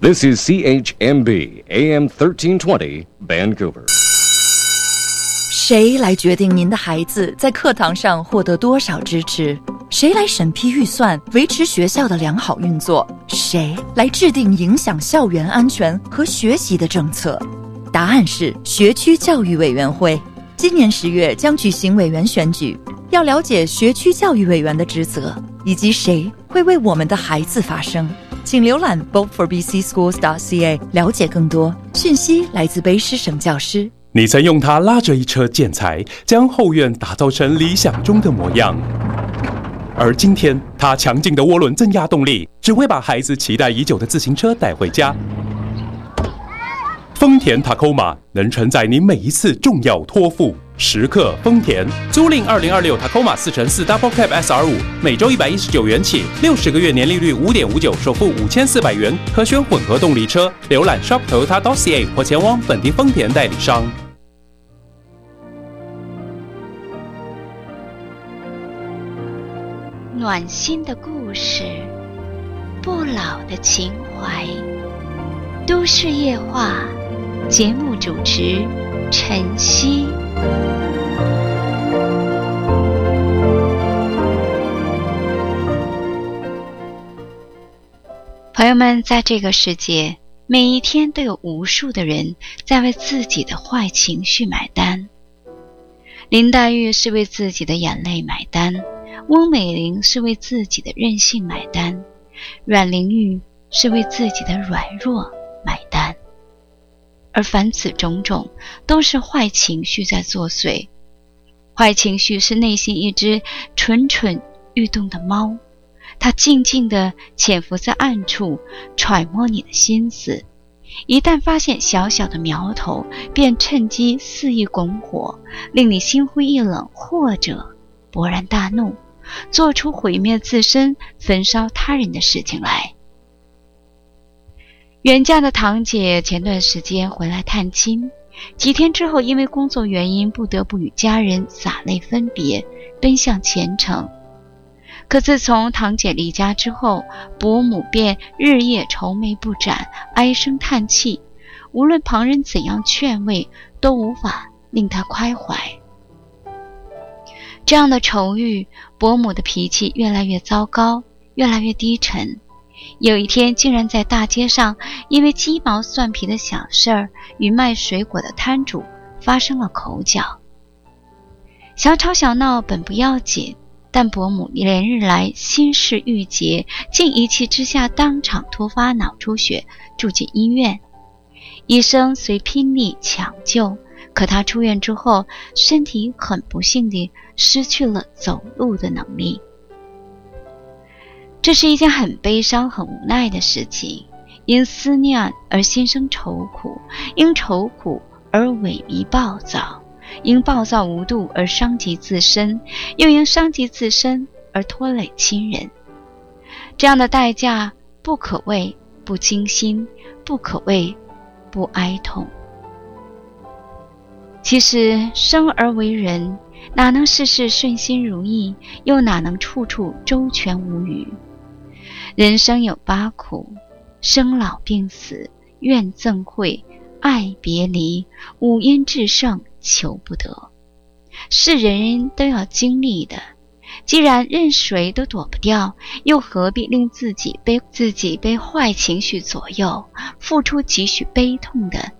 This is CHMB AM 1320 Vancouver。 谁来决定您的孩子在课堂上获得多少支持？谁来审批预算，维持学校的良好运作？谁来制定影响校园安全和学习的政策？答案是学区教育委员会。今年10月将举行委员选举，要了解学区教育委员的职责，以及谁会为我们的孩子发声。请浏览 voteforbcschools.ca 了解更多讯息。来自卑诗省教师。 你曾用它拉着一车建材，将后院打造成理想中的模样。而今天，它强劲的涡轮增压动力，只会把孩子期待已久的自行车带回家。丰田 Tacoma 能承载你每一次重要托付。时刻丰田，租赁2026 Tacoma 4x4 Double Cab SR5，每周119元起，60个月年利率5.59%，首付5400元，可选混合动力车。浏览 shop.toyota.ca 或前往本地丰田代理商。 暖心的故事，不老的情怀。都市夜话，节目主持陈曦。朋友们，在这个世界，每一天都有无数的人在为自己的坏情绪买单。林黛玉是为自己的眼泪买单，翁美玲是为自己的任性买单，阮玲玉是为自己的软弱买单。而凡此种种，都是坏情绪在作祟。坏情绪是内心一只蠢蠢欲动的猫，它静静地潜伏在暗处，揣摩你的心思。一旦发现小小的苗头，便趁机肆意拱火，令你心灰意冷，或者勃然大怒，做出毁灭自身、焚烧他人的事情来。远嫁的堂姐前段时间回来探亲，几天之后因为工作原因不得不与家人洒泪分别，奔向前程。可自从堂姐离家之后，伯母便日夜愁眉不展，唉声叹气，无论旁人怎样劝慰，都无法令她开怀。这样的愁郁，伯母的脾气越来越糟糕，越来越低沉。有一天竟然在大街上因为鸡毛蒜皮的小事儿与卖水果的摊主发生了口角。小吵小闹本不要紧，但伯母连日来心事郁结，竟一气之下当场突发脑出血，住进医院。医生虽拼力抢救，可他出院之后，身体很不幸地失去了走路的能力。这是一件很悲伤很无奈的事情，因思念而心生愁苦，因愁苦而萎靡暴躁，因暴躁无度而伤及自身，又因伤及自身而拖累亲人。这样的代价不可谓不惊心，不可谓不哀痛。其实生而为人，哪能事事顺心如意，又哪能处处周全无虞。人生有8苦：生老病死、怨憎会、爱别离、五阴炽盛、求不得，是人人都要经历的。既然任谁都躲不掉，又何必令自己被坏情绪左右，付出几许悲痛的